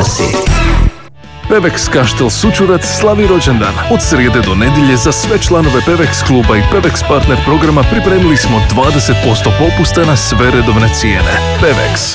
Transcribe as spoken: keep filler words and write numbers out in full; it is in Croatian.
nosi. Pevex Kaštel Sučurac slavi rođendan. Od srijede do nedjelje za sve članove Pevex kluba i Pevex partner programa pripremili smo dvadeset posto popusta na sve redovne cijene. Pevex,